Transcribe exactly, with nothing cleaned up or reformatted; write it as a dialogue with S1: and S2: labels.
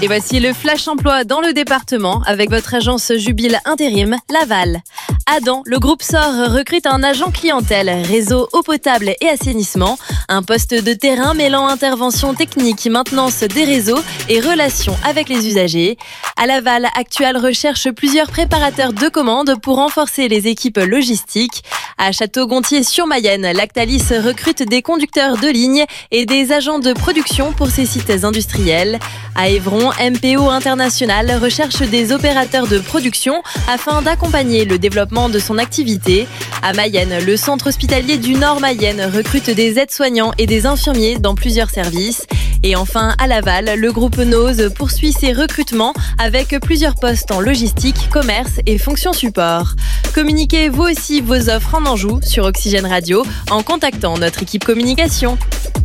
S1: Et voici le flash emploi dans le département avec votre agence Jubile Intérim Laval. Adam, le groupe S O R recrute un agent clientèle, réseau eau potable et assainissement. Un poste de terrain mêlant intervention technique, maintenance des réseaux et relations avec les usagers. À Laval, Actual recherche plusieurs préparateurs de commandes pour renforcer les équipes logistiques. À Château-Gontier-sur-Mayenne, Lactalis recrute des conducteurs de ligne et des agents de production pour ses sites industriels. À Évron, M P O International recherche des opérateurs de production afin d'accompagner le développement de son activité. À Mayenne, le centre hospitalier du Nord Mayenne recrute des aides-soignants et des infirmiers dans plusieurs services. Et enfin, à Laval, le groupe Nose poursuit ses recrutements avec plusieurs postes en logistique, commerce et fonction support. Communiquez vous aussi vos offres en Anjou sur Oxygène Radio en contactant notre équipe communication.